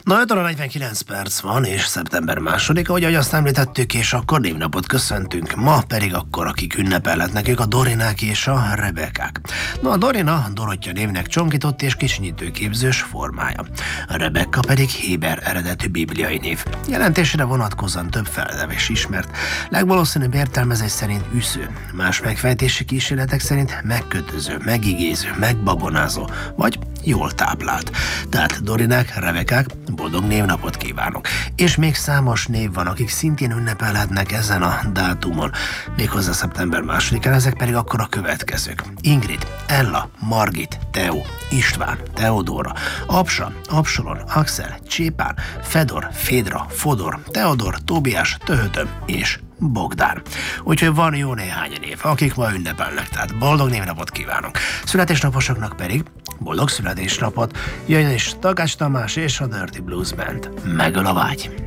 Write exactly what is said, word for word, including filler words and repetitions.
Na, öt óra negyvenkilenc perc van, és szeptember másodika, ahogy azt említettük, és akkor névnapot köszöntünk. Ma pedig akkor, akik ünnepelhetnek, ők a Dorinák és a Rebekák. Na, a Dorina Dorottya névnek csonkított és kicsinyítőképzős formája. A Rebekka pedig héber eredetű bibliai név. Jelentésére vonatkozóan több feltevés ismert. Legvalószínűbb értelmezés szerint üsző, más megfejtési kísérletek szerint megkötöző, megigéző, megbabonázó, vagy jól táplált. Tehát Dorinák, Rebekák, boldog névnapot kívánok. És még számos név van, akik szintén ünnepelhetnek ezen a dátumon. Méghozzá szeptember másodikán, ezek pedig akkor a következők. Ingrid, Ella, Margit, Teó, István, Teodóra, Apsa, Absolon, Axel, Csépán, Fedor, Fédra, Fodor, Teodor, Tóbiás, Töhötöm és Bogdán. Úgyhogy van jó néhány név, akik ma ünnepelnek, tehát boldog névnapot kívánunk. Születésnaposoknak pedig boldog születésnapot. Jöjjön is Takács Tamás és a Dirty Blues Band. Megöl a vágy!